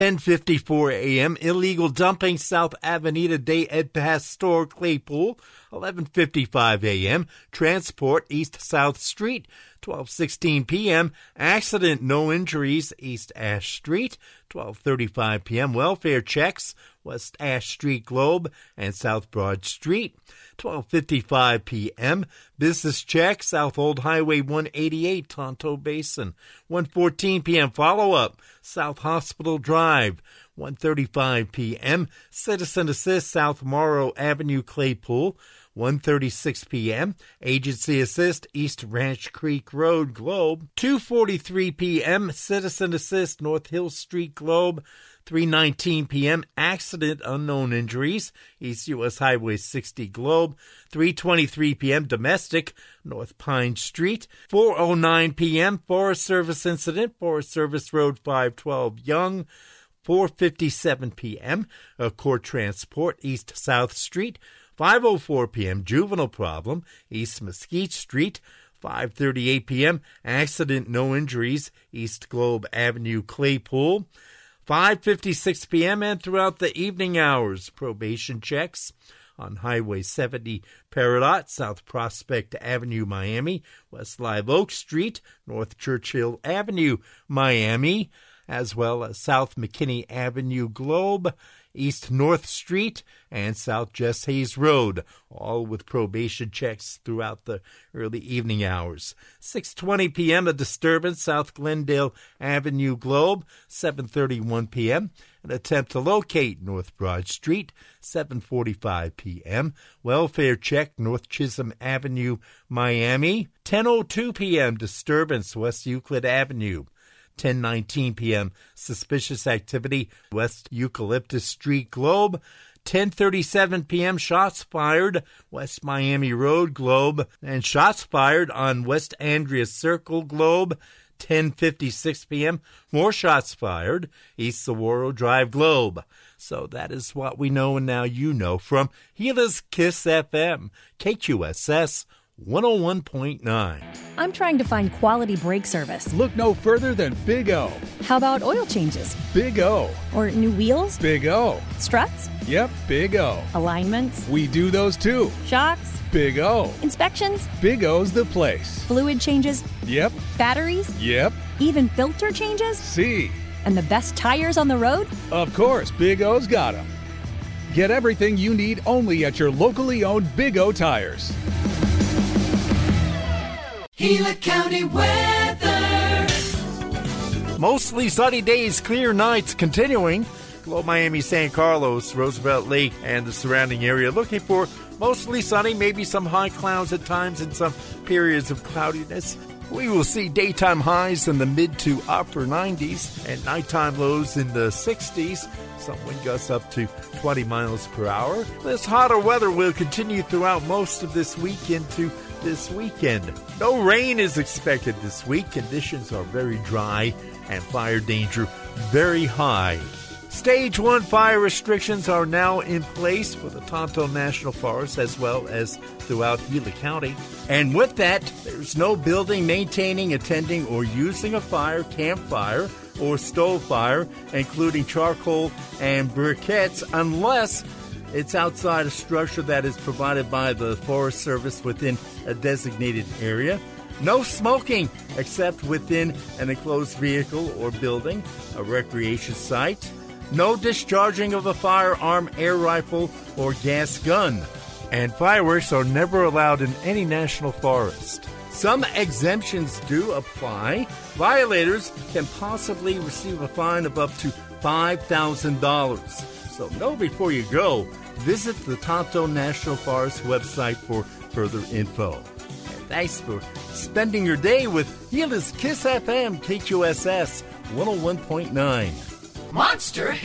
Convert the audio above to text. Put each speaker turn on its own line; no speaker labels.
10:54 a.m. Illegal dumping South Avenida de Ed Pastor Claypool. 11:55 a.m. Transport East-South Street. 12:16 p.m. Accident, no injuries, East Ash Street. 12:35 p.m. Welfare checks, West Ash Street Globe and South Broad Street. 12:55 p.m. Business check, South Old Highway 188, Tonto Basin. 1:14 p.m. Follow-up, South Hospital Drive. 1:35 p.m. Citizen Assist, South Morrow Avenue, Claypool. 1:36 p.m. Agency Assist, East Ranch Creek Road, Globe. 2:43 p.m. Citizen Assist, North Hill Street, Globe. 3:19 p.m. Accident, unknown injuries, East U.S. Highway 60, Globe. 3:23 p.m. Domestic, North Pine Street. 4:09 p.m. Forest Service incident, Forest Service Road 512, Young. 4:57 p.m. Court Transport, East South Street. 5:04 p.m. Juvenile problem, East Mesquite Street. 5:38 p.m. Accident, no injuries, East Globe Avenue, Claypool. 5:56 p.m. and throughout the evening hours, probation checks on Highway 70, Peridot, South Prospect Avenue, Miami, West Live Oak Street, North Churchill Avenue, Miami, as well as South McKinney Avenue, Globe, East North Street, and South Jess Hayes Road, all with probation checks throughout the early evening hours. 6:20 p.m., a disturbance, South Glendale Avenue, Globe. 7:31 p.m., an attempt to locate North Broad Street. 7:45 p.m., welfare check, North Chisholm Avenue, Miami. 10:02 p.m., disturbance, West Euclid Avenue. 10:19 p.m., suspicious activity, West Eucalyptus Street, Globe. 10:37 p.m., shots fired, West Miami Road, Globe. And shots fired on West Andrea Circle, Globe. 10:56 p.m., more shots fired, East Saguaro Drive, Globe. So that is what we know, and now you know, from Gila's Kiss FM, KQSS 101.9.
I'm trying to find quality brake service.
Look no further than Big O.
How about oil changes?
Big O.
Or new wheels?
Big O.
Struts?
Yep, Big O.
Alignments?
We do those too.
Shocks?
Big O.
Inspections?
Big O's the place.
Fluid changes?
Yep.
Batteries?
Yep.
Even filter changes?
See.
And the best tires on the road?
Of course, Big O's got them. Get everything you need only at your locally owned Big O Tires.
Gila County weather.
Mostly sunny days, clear nights continuing. Below Miami, San Carlos, Roosevelt Lake, and the surrounding area. Looking for mostly sunny, maybe some high clouds at times and some periods of cloudiness. We will see daytime highs in the mid to upper 90s and nighttime lows in the 60s. Some wind gusts up to 20 miles per hour. This hotter weather will continue throughout most of this week into this weekend. No rain is expected this week. Conditions are very dry and fire danger very high. Stage 1 fire restrictions are now in place for the Tonto National Forest as well as throughout Gila County. And with that, there's no building, maintaining, attending, or using a fire, campfire, or stove fire, including charcoal and briquettes, unless it's outside a structure that is provided by the Forest Service within a designated area. No smoking except within an enclosed vehicle or building, a recreation site. No discharging of a firearm, air rifle, or gas gun. And fireworks are never allowed in any national forest. Some exemptions do apply. Violators can possibly receive a fine of up to $5,000. So know before you go. Visit the Tonto National Forest website for further info. And thanks for spending your day with Gila's Kiss FM, KQSS 101.9.
Monster